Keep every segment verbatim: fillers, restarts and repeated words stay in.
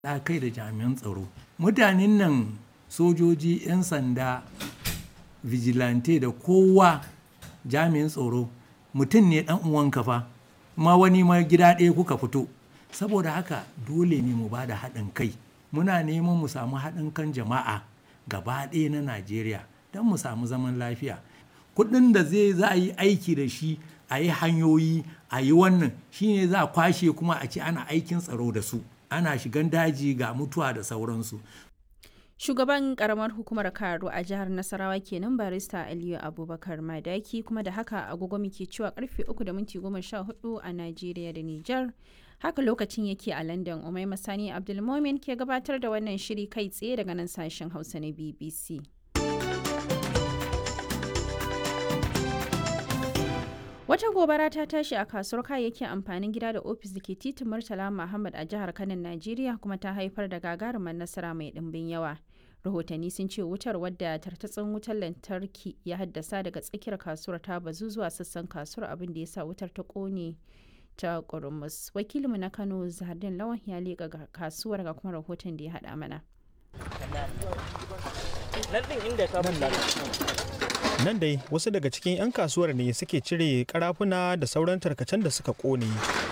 ta kai da jami'an tsaro. Mutanen nan sojoji, 'yan sanda, vigilante da kowa jami'in tsaro mutum ne ɗan uwanka fa, ma wani ma gida ɗaya kuka fito. Saboda haka dole ne mu ba da haɗin kai. Muna neman mu samu haɗin kan jama'a gaba ɗaya na Najeriya don mu samu zaman lafiya. Kuɗin da zai za a yi aiki da shi a yi hanyoyi a yi wannan shine za a kwashe kuma a ce ana aikin tsaro da su. Ana shigan daji ga mutuwa da sauransu. Shugaban karamar hukumar Karo a jihar Nasarawa kenan barista Aliyu Abubakar Madaki, kuma da haka agogo muke cewa karfe uku da minti goma sha hudu a Najeriya da Nijar. Haka lokacin yake a London. Umai Masani Abdulmomin ke gabatar da wannan shiri kai tsaye daga nan sashen Hausa na B B C. Wata gobara ta tashi a kasuwar kayayyakin amfanin gida da ofis da ke titin Murtala Muhammad a jihar Kano, Najeriya, kuma ta haifar da gagarumar nasara mai ɗimbin yawa. Rahotanni sun ce wutar, wadda tartatsin wutar lantarki ya haddasa daga tsakiyar kasuwar, ta bazu zuwa sassan kasuwar, abin da ya sa wutar ta ƙone ta ƙurumus. Wakilinmu na Kano Zahardin Lawan ya leƙa kasuwar ga kuma rahoton da ya haɗa mana. Nan dai wasu daga cikin 'yan kasuwar ne suke cire karafuna da sauran tarkacen da suka kone.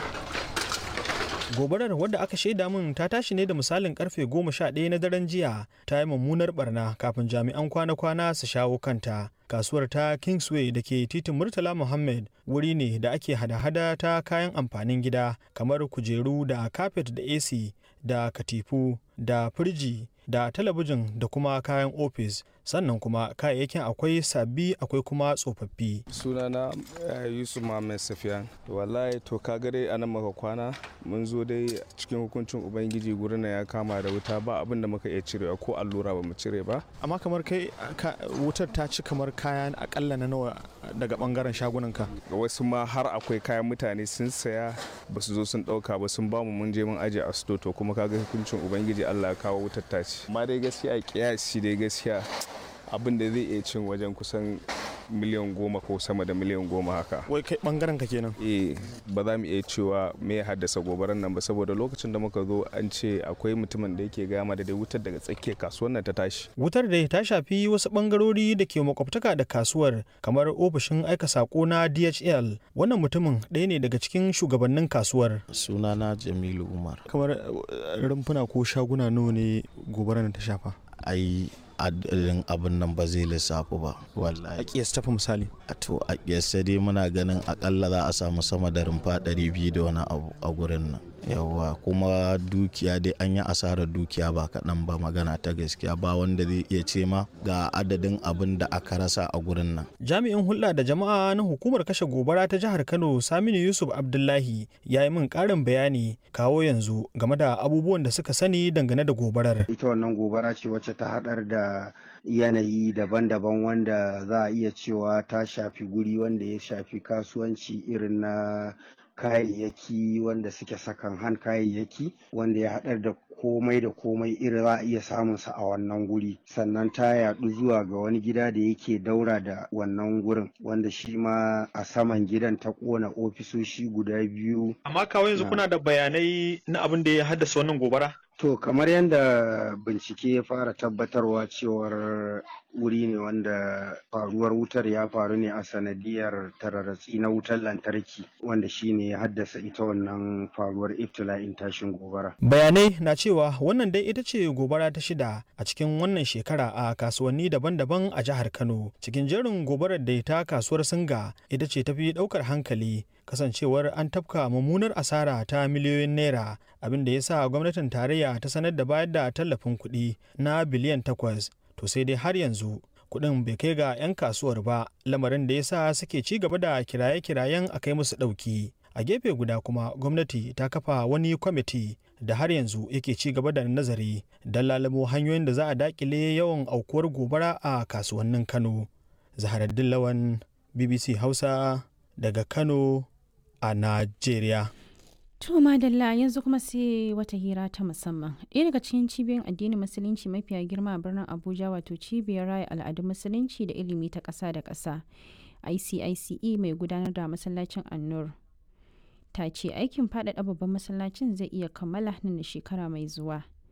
Gobarar, wadda aka shaida min ta tashi ne da misalin karfe goma sha ɗaya na daren jiya, ta yi mummunar barna kafin jami'an kwana-kwana su shawo kanta. Kasuwar ta Kingsway da ke titin Murtala Muhammad wuri ne da ake hada-hada ta kayan amfanin gida kamar kujeru da kafet da A C da katifu da firji da talabijin da kuma kayan ofis, sannan kuma kayayyakin akwai sabbi akwai kuma tsofaffi. Sunana uh, Yusuf Muhammad Safiyan. Wallahi to ka gare anan maka kwana mun zo dai cikin hukuncin ubangiji gurin ya kama da wuta, ba abin da muka iya cirewa ko allura ba mu cire ba. Amma kamar kai wutar ta ci kamar kayan akalla na nawa daga bangaren shagunanka? Wasu ma har akwai kayan mutane sun saya ba su zo sun dauka ba, sun bamu mun je mun aje a sto, to kuma kaga hukuncin ubangiji Allah ya kawo wutar ta ci. Amma dai gaskiya kiyasi dai gaskiya abin da zai iya cin wajen kusan miliyan goma ko sama da miliyan goma haka. Wai kai bangaren ka kenan? Eh, ba za mu iya cewa me ya haddasa gobarar nan ba, saboda lokacin da muka zo an ce akwai mutumin da yake gama da dai wutar daga tsakiyar kasuwar nan ta tashi. Wutar dai ta shafi wasu bangarori da ke makwabtaka da kasuwar, kamar ofishin aika sako na D H L. Wannan mutumin ɗaya ne daga cikin shugabannin kasuwar. Sunana Jamilu Umar. Kamar rumfuna ko shaguna nawa ne gobarar ta shafa? Ai adadin abin nan ba zai lissafu ba wallahi. A kiyasta fa misali? A to a kiyasta dai muna ganin akalla za a samu sama da rumfa ɗari biyu da wani abu a gurin nan. Yawwa, kuma dukiya dai an yi asarar dukiya ba kaɗan ba, magana ta gaskiya ba wanda zai iya ce ma ga adadin abin da aka rasa a gurin nan. Jami'in hulɗa da jama'a na hukumar kashe gobara ta jihar Kano, Saminu Yusuf Abdullahi, ya yi min ƙarin bayani kawo yanzu game da abubuwan da suka sani dangane da gobarar. Ita wannan gobara ce wacce ta haɗar da yanayi daban-daban wanda za a iya cewa ta shafi guri wanda ya shafi kasuwanci irin na kayayyaki wanda suke sakan han kayayyaki, wanda ya haɗar da komai da komai irin za a iya samun sa a wannan guri. Sannan ta yaɗu zuwa ga wani gida da yake daura da wannan gurin, wanda shi ma a saman gidan ta ƙona ofisoshi guda biyu. Amma kawo yanzu kuna da bayanai na abin da ya haddasa wannan gobara? To kamar yadda bincike ya fara tabbatarwa cewar wuri ne wanda faruwar wutar ya faru ne a sanadiyar tararatsi na wutar lantarki, wanda shi ne ya haddasa ita wannan faruwar ibtila'in tashin gobara. Bayanai na cewa wannan dai ita ce gobara ta shida a cikin wannan shekara a kasuwanni daban-daban a jihar Kano. Cikin jerin gobarar da ta kasuwar Singa ita ce tafi ɗaukar hankali, kasancewar an tafka mummunar asara ta miliyoyin naira, abin da ya sa gwamnatin tarayya ta sanar da bayar da tallafin kuɗi na biliyan takwas. To sai dai har yanzu kuɗin bai kai ga 'yan kasuwar ba, lamarin da ya sa suke ci gaba da kiraye-kirayen a kai musu ɗauki. A gefe guda kuma gwamnati ta kafa wani kwamiti da har yanzu yake ci gaba da nazari don lalamo hanyoyin da za a dakile yawan aukuwar gobara a kasuwannin Kano. Zaharaddin Lawan, B B C Hausa daga Kano a Najeriya. To madalla, yanzu kuma sai wata hira ta musamman. Ɗaya daga cikin cibiyoyin addinin musulunci mafiya girma a birnin Abuja, wato cibiyar raya al'adun musulunci da ilimi ta ƙasa da ƙasa, I C I C E, mai gudanar da masallacin An-Nur, ta ce aikin faɗaɗa babban masallacin zai iya kammala nan da shekara mai zuwa.